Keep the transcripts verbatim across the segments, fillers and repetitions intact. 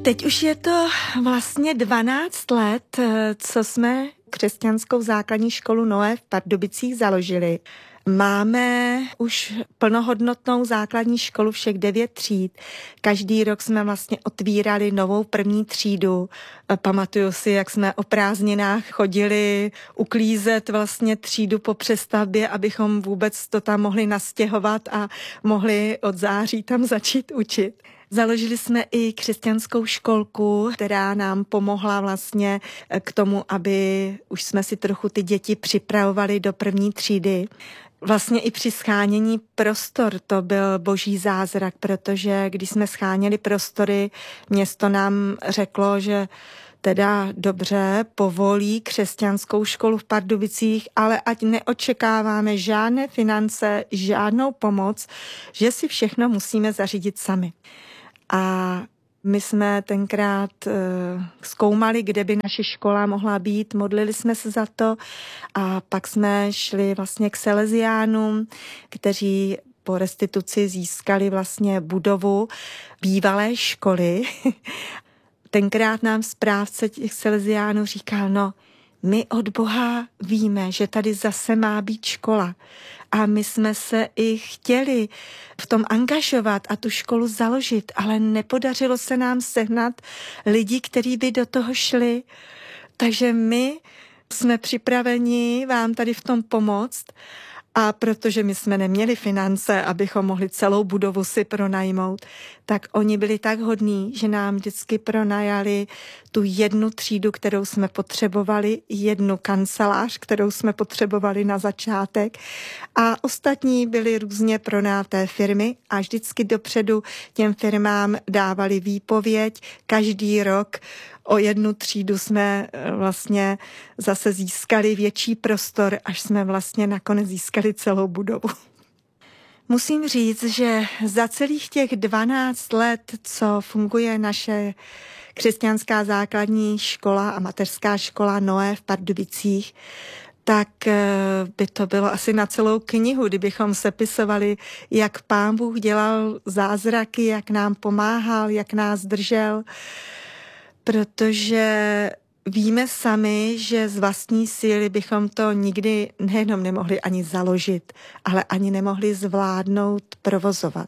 Teď už je to vlastně dvanáct let, co jsme křesťanskou základní školu Noé v Pardubicích založili. Máme už plnohodnotnou základní školu, všech devět tříd. Každý rok jsme vlastně otvírali novou první třídu. Pamatuju si, jak jsme o prázdninách chodili uklízet vlastně třídu po přestavbě, abychom vůbec to tam mohli nastěhovat a mohli od září tam začít učit. Založili jsme i křesťanskou školku, která nám pomohla vlastně k tomu, aby už jsme si trochu ty děti připravovali do první třídy. Vlastně i při schánění prostor to byl boží zázrak, protože když jsme scháněli prostory, město nám řeklo, že teda dobře povolí křesťanskou školu v Pardubicích, ale ať neočekáváme žádné finance, žádnou pomoc, že si všechno musíme zařídit sami. A my jsme tenkrát uh, zkoumali, kde by naše škola mohla být, modlili jsme se za to a pak jsme šli vlastně k Salesiánům, kteří po restituci získali vlastně budovu bývalé školy. Tenkrát nám správce těch Salesiánů říkal, no, my od Boha víme, že tady zase má být škola. A my jsme se i chtěli v tom angažovat a tu školu založit, ale nepodařilo se nám sehnat lidi, kteří by do toho šli. Takže my jsme připraveni vám tady v tom pomoct. A protože my jsme neměli finance, abychom mohli celou budovu si pronajmout, tak oni byli tak hodní, že nám vždycky pronajali tu jednu třídu, kterou jsme potřebovali, jednu kancelář, kterou jsme potřebovali na začátek a ostatní byly různě pronajaté firmy a vždycky dopředu těm firmám dávali výpověď. Každý rok o jednu třídu jsme vlastně zase získali větší prostor, až jsme vlastně nakonec získali celou budovu. Musím říct, že za celých těch dvanáct let, co funguje naše křesťanská základní škola a mateřská škola Noé v Pardubicích, tak by to bylo asi na celou knihu, kdybychom sepisovali, jak Pán Bůh dělal zázraky, jak nám pomáhal, jak nás držel, protože víme sami, že z vlastní síly bychom to nikdy nejenom nemohli ani založit, ale ani nemohli zvládnout, provozovat.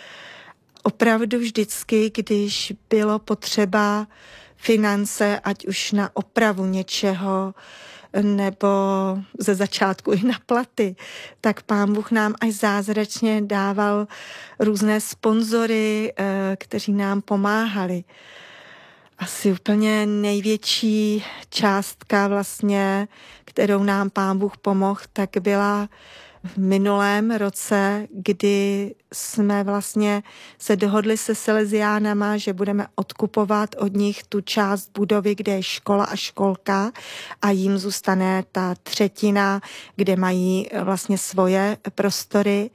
Opravdu vždycky, když bylo potřeba finance, ať už na opravu něčeho, nebo ze začátku i na platy, tak Pán Bůh nám až zázračně dával různé sponzory, kteří nám pomáhali. Asi úplně největší částka vlastně, kterou nám Pán Bůh pomohl, tak byla v minulém roce, kdy jsme vlastně se dohodli se Salesiánama, že budeme odkupovat od nich tu část budovy, kde je škola a školka a jim zůstane ta třetina, kde mají vlastně svoje prostory.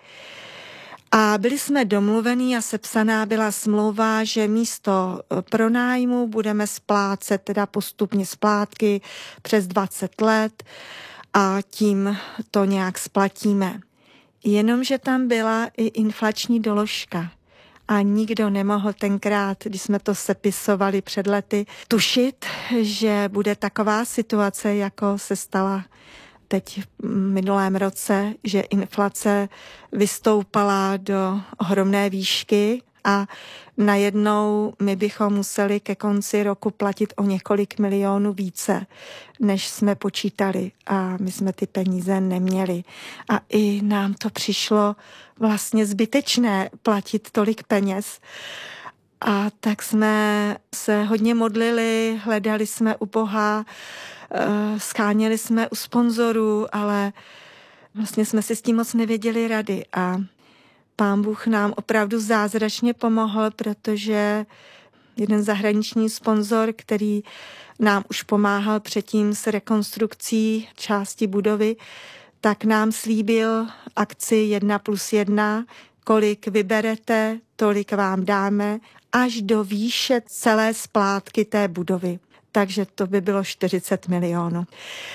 A byli jsme domluvení a sepsaná byla smlouva, že místo pronájmu budeme splácet teda postupně splátky přes dvacet let a tím to nějak splatíme. Jenomže tam byla i inflační doložka a nikdo nemohl tenkrát, když jsme to sepisovali před lety, tušit, že bude taková situace, jako se stala teď v minulém roce, že inflace vystoupala do ohromné výšky a najednou my bychom museli ke konci roku platit o několik milionů více, než jsme počítali a my jsme ty peníze neměli. A i nám to přišlo vlastně zbytečné platit tolik peněz. A tak jsme se hodně modlili, hledali jsme u Boha, scháněli jsme u sponzorů, ale vlastně jsme si s tím moc nevěděli rady a Pán Bůh nám opravdu zázračně pomohl, protože jeden zahraniční sponzor, který nám už pomáhal předtím s rekonstrukcí části budovy, tak nám slíbil akci jedna plus jedna, kolik vyberete, tolik vám dáme, až do výše celé splátky té budovy. Takže to by bylo čtyřicet milionů.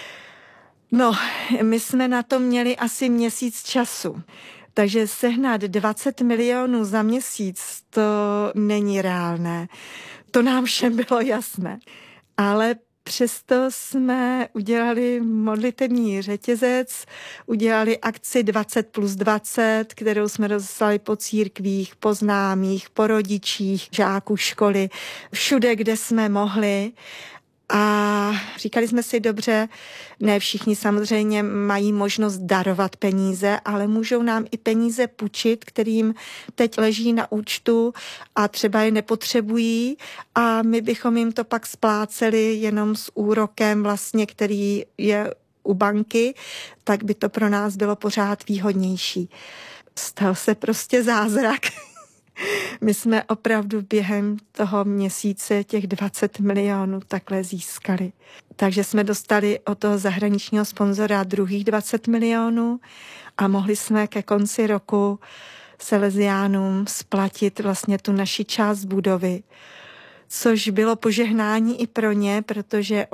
No, my jsme na to měli asi měsíc času. Takže sehnat dvacet milionů za měsíc, to není reálné. To nám všem bylo jasné. Ale přesto jsme udělali modlitevní řetězec, udělali akci dvacet plus dvacet, kterou jsme rozeslali po církvích, po známých, po rodičích, žáků školy, všude, kde jsme mohli. A říkali jsme si, dobře, ne všichni samozřejmě mají možnost darovat peníze, ale můžou nám i peníze půjčit, kterým teď leží na účtu a třeba je nepotřebují a my bychom jim to pak spláceli jenom s úrokem vlastně, který je u banky, tak by to pro nás bylo pořád výhodnější. Stal se prostě zázrak. My jsme opravdu během toho měsíce těch dvacet milionů takhle získali. Takže jsme dostali od toho zahraničního sponzora druhých dvacet milionů a mohli jsme ke konci roku Salesiánům splatit vlastně tu naši část budovy, což bylo požehnání i pro ně, protože